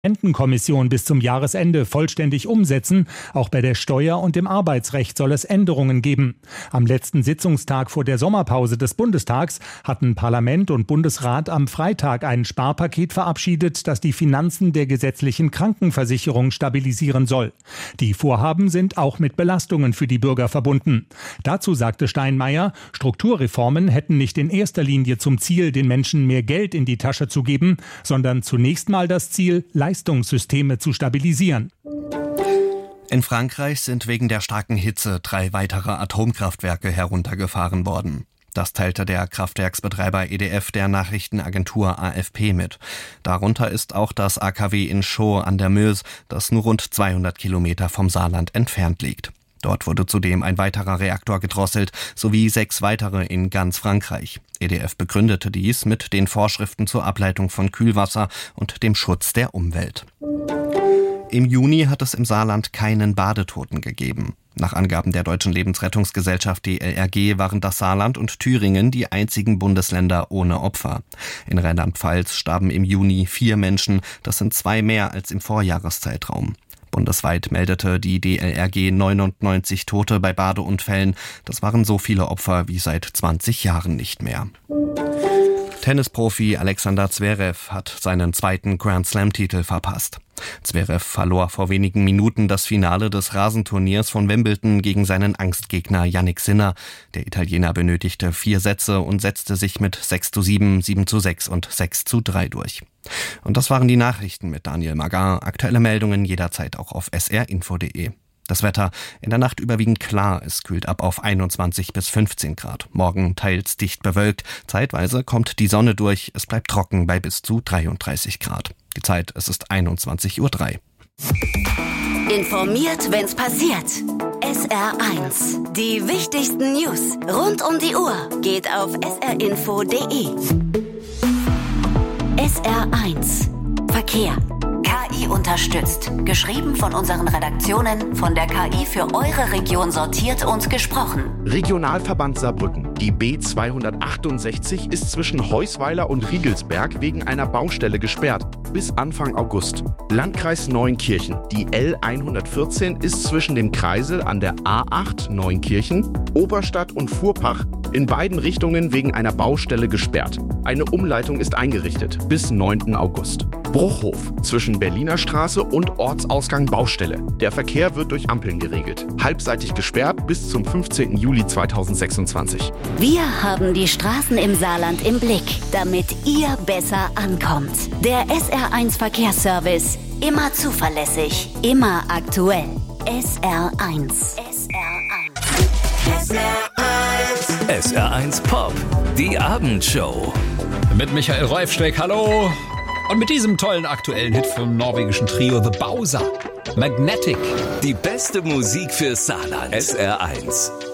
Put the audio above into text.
Rentenkommission bis zum Jahresende vollständig umsetzen. Auch bei der Steuer- und dem Arbeitsrecht soll es Änderungen geben. Am letzten Sitzungstag vor der Sommerpause des Bundestags hatten Parlament und Bundesrat am Freitag ein Sparpaket verabschiedet, das die Finanzen der gesetzlichen Krankenversicherung stabilisieren soll. Die Vorhaben sind auch mit Belastungen für die Bürger verbunden. Dazu sagte Steinmeier, Strukturreformen hätten nicht in erster Linie zum Ziel, den Menschen mehr Geld in die Tasche zu geben, sondern zunächst mal das Ziel, Leistungssysteme zu stabilisieren. In Frankreich sind wegen der starken Hitze 3 weitere Atomkraftwerke heruntergefahren worden. Das teilte der Kraftwerksbetreiber EDF der Nachrichtenagentur AFP mit. Darunter ist auch das AKW in Chaux an der Meuse, das nur rund 200 Kilometer vom Saarland entfernt liegt. Dort wurde zudem ein weiterer Reaktor gedrosselt, sowie 6 weitere in ganz Frankreich. EDF begründete dies mit den Vorschriften zur Ableitung von Kühlwasser und dem Schutz der Umwelt. Im Juni hat es im Saarland keinen Badetoten gegeben. Nach Angaben der Deutschen Lebensrettungsgesellschaft DLRG waren das Saarland und Thüringen die einzigen Bundesländer ohne Opfer. In Rheinland-Pfalz starben im Juni 4 Menschen, das sind 2 mehr als im Vorjahreszeitraum. Bundesweit meldete die DLRG 99 Tote bei Badeunfällen. Das waren so viele Opfer wie seit 20 Jahren nicht mehr. Tennisprofi Alexander Zverev hat seinen 2. Grand-Slam-Titel verpasst. Zverev verlor vor wenigen Minuten das Finale des Rasenturniers von Wimbledon gegen seinen Angstgegner Jannik Sinner. Der Italiener benötigte 4 Sätze und setzte sich mit 6:7, 7:6 und 6:3 durch. Und das waren die Nachrichten mit Daniel Magar. Aktuelle Meldungen jederzeit auch auf srinfo.de. Das Wetter in der Nacht überwiegend klar, es kühlt ab auf 21 bis 15 Grad. Morgen teils dicht bewölkt, zeitweise kommt die Sonne durch, es bleibt trocken bei bis zu 33 Grad. Die Zeit, es ist 21:03 Uhr. Informiert, wenn's passiert. SR1. Die wichtigsten News rund um die Uhr geht auf srinfo.de. SR1. Verkehr. KI unterstützt. Geschrieben von unseren Redaktionen, von der KI für eure Region sortiert und gesprochen. Regionalverband Saarbrücken. Die B268 ist zwischen Heusweiler und Riegelsberg wegen einer Baustelle gesperrt. Bis Anfang August. Landkreis Neunkirchen. Die L114 ist zwischen dem Kreisel an der A8 Neunkirchen, Oberstadt und Fuhrpach in beiden Richtungen wegen einer Baustelle gesperrt. Eine Umleitung ist eingerichtet bis 9. August. Bruchhof zwischen Berliner Straße und Ortsausgang Baustelle. Der Verkehr wird durch Ampeln geregelt. Halbseitig gesperrt bis zum 15. Juli 2026. Wir haben die Straßen im Saarland im Blick, damit ihr besser ankommt. Der SR1 Verkehrsservice. Immer zuverlässig, immer aktuell. SR1. SR1 Pop, die Abendshow. Mit Michael Reufsteck, hallo. Und mit diesem tollen aktuellen Hit vom norwegischen Trio The Bowser. Magnetic. Die beste Musik für Saarland. SR1.